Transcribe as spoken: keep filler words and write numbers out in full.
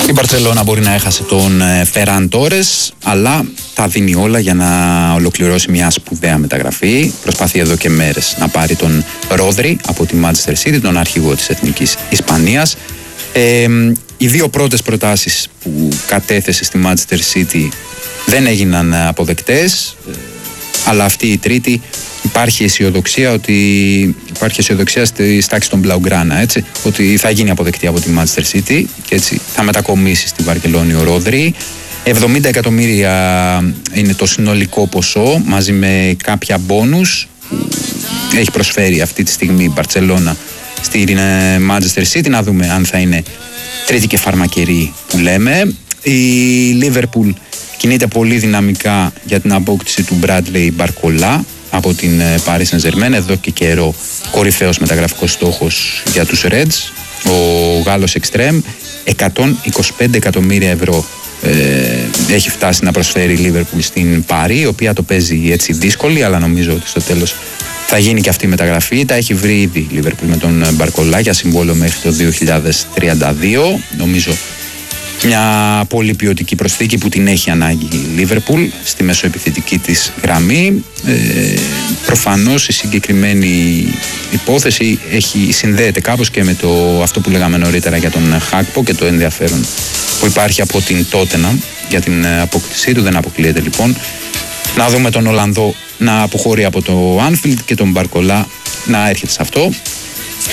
Η Μπαρτσελόνα μπορεί να έχασε τον Φεράν Τόρες, αλλά τα δίνει όλα για να ολοκληρώσει μια σπουδαία μεταγραφή. Προσπαθεί εδώ και μέρες να πάρει τον Ρόδρι από τη Manchester City, τον αρχηγό της Εθνικής Ισπανίας. Ε, οι δύο πρώτες προτάσεις που κατέθεσε στη Manchester City δεν έγιναν αποδεκτές, αλλά αυτή η τρίτη υπάρχει αισιοδοξία ότι υπάρχει αισιοδοξία στη τάξη των Blaugrana, έτσι, ότι θα γίνει αποδεκτή από τη Manchester City και έτσι θα μετακομίσει στη Βαρκελόνη ο Ρόδρι. εβδομήντα εκατομμύρια είναι το συνολικό ποσό, μαζί με κάποια μπόνους που έχει προσφέρει αυτή τη στιγμή η Μπαρτσελόνα στη Manchester City. Να δούμε αν θα είναι τρίτη και φαρμακερή που λέμε. Η Liverpool κινείται πολύ δυναμικά για την απόκτηση του Bradley Barcola από την Paris Saint-Germain, εδώ και καιρό κορυφαίος μεταγραφικός στόχος για τους Reds. Ο Γάλλος Extreme, εκατόν είκοσι πέντε εκατομμύρια ευρώ ε, έχει φτάσει να προσφέρει η Liverpool στην Paris, η οποία το παίζει έτσι δύσκολη, αλλά νομίζω ότι στο τέλος θα γίνει και αυτή η μεταγραφή. Τα έχει βρει ήδη η Liverpool με τον Barcola για συμβόλαιο μέχρι το δύο χιλιάδες τριάντα δύο. Νομίζω μια πολύ ποιοτική προσθήκη που την έχει ανάγκη η Liverpool στη μεσοεπιθετική της γραμμή. Ε, προφανώς η συγκεκριμένη υπόθεση έχει, συνδέεται κάπως και με το, αυτό που λέγαμε νωρίτερα για τον Χάκπο και το ενδιαφέρον που υπάρχει από την Tottenham για την απόκτησή του. Δεν αποκλείεται λοιπόν να δούμε τον Ολλανδό να αποχωρεί από το Anfield και τον Barcola να έρχεται σε αυτό.